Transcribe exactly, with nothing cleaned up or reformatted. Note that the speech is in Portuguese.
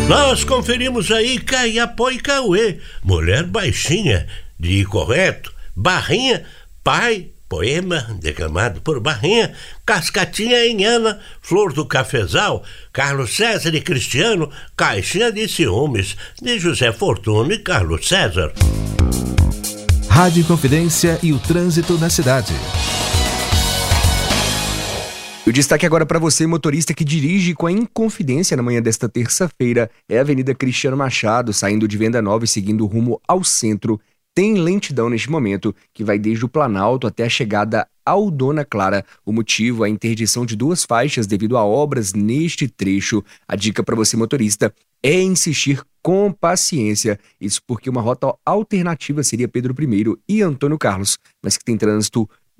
Nós conferimos aí Caiapó e Cauê, mulher baixinha, de correto, Barrinha, pai, poema declamado por Barrinha, Cascatinha em Ana, Flor do Cafezal, Carlos César e Cristiano, Caixinha de Ciúmes, de José Fortuna e Carlos César. Rádio Inconfidência e o trânsito na cidade. O destaque agora para você, motorista que dirige com a Inconfidência na manhã desta terça-feira, é a Avenida Cristiano Machado, saindo de Venda Nova e seguindo rumo ao centro. Tem lentidão neste momento, que vai desde o Planalto até a chegada ao Dona Clara. O motivo é a interdição de duas faixas devido a obras neste trecho. A dica para você, motorista, é insistir com paciência. Isso porque uma rota alternativa seria Pedro I e Antônio Carlos, mas que tem trânsito